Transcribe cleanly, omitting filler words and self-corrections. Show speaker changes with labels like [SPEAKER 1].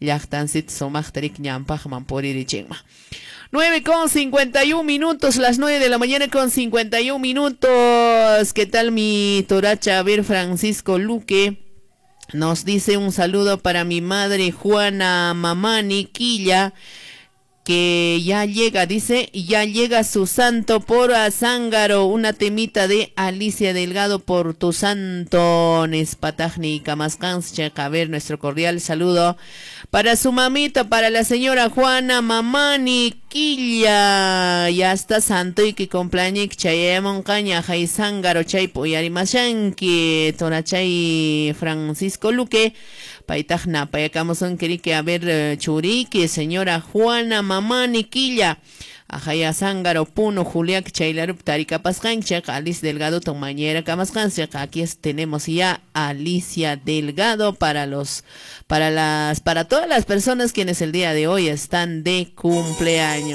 [SPEAKER 1] llaqtansit somaqtarik ñampaqman puririchinman. 9:51, las 9 de la mañana con 51 minutos. ¿Qué tal mi toracha? A ver, Francisco Luque nos dice un saludo para mi madre Juana Mamani Quilla, que ya llega, dice, ya llega su santo por Zángaro, una temita de Alicia Delgado por tu santo, Nespatajni Camascanscha. A ver, nuestro cordial saludo para su mamita, para la señora Juana Mamani Quilla, ya está santo y que cumpleaños chayemon caña jay Zángaro chay puyarimashanki tonachay Francisco Luque. Paitajna, payakamoson que a ver churique, señora Juana Mamani Quilla, ajaya Zángaro Puno Juliac Chailarup Tarika Pascancha, Alice Delgado Tomañera Camascancha. Aquí tenemos ya Alicia Delgado para todas las personas quienes el día de hoy están de cumpleaños.